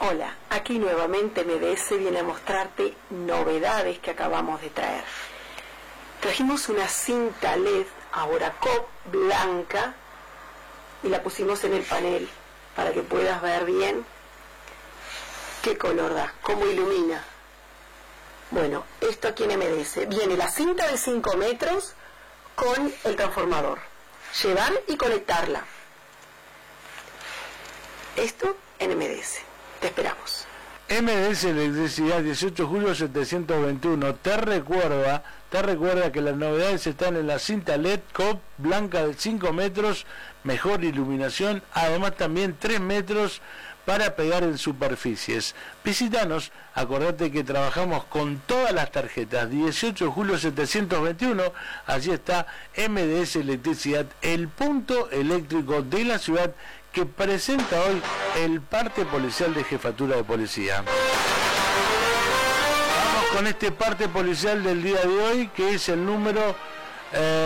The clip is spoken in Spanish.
Hola, aquí nuevamente MDS viene a mostrarte novedades que acabamos de traer. Trajimos una cinta LED ahora COP blanca y la pusimos en el panel para que puedas ver bien qué color da, cómo ilumina. Bueno, esto aquí en MDS viene la cinta de 5 metros con el transformador. Llevar y conectarla. Esto en MDS. Te esperamos. MDS Electricidad, 18 de julio 721. Te recuerda que las novedades están en la cinta LED COP blanca de 5 metros, mejor iluminación, además también 3 metros para pegar en superficies. Visítanos, acordate que trabajamos con todas las tarjetas. 18 de julio 721, allí está MDS Electricidad, el punto eléctrico de la ciudad que presenta hoy el parte policial de Jefatura de Policía. Vamos con este parte policial del día de hoy, que es el número